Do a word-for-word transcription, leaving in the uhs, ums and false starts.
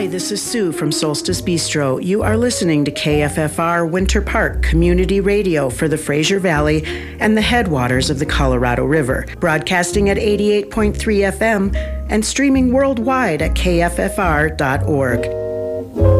Hi, this is Sue from Solstice Bistro. You are listening to K F F R Winter Park Community Radio for the Fraser Valley and the headwaters of the Colorado River, broadcasting at eighty-eight point three F M and streaming worldwide at K F F R dot org.